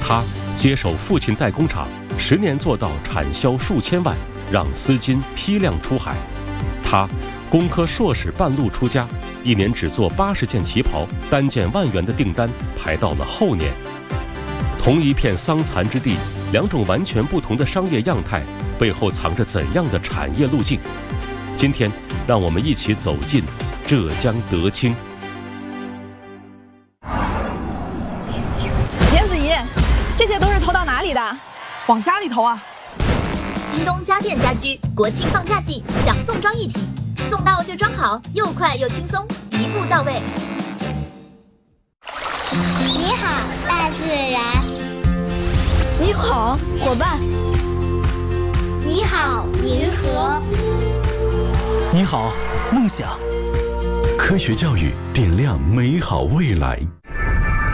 他接手父亲代工厂，10年做到产销数千万，让丝巾批量出海。他工科硕士半路出家，1年只做80件旗袍，单件1万元的订单排到了后年。同一片桑蚕之地，2种完全不同的商业样态，背后藏着怎样的产业路径？今天，让我们一起走进浙江德清。 严子怡，这些都是投到哪里的？ 往家里投啊！ 京东家电家居国庆放假季享送装一体，送到就装好，又快又轻松，一步到位。 你好，大自然。 你好，伙伴。 你好，银河。 你好，梦想。 科学教育点亮美好未来。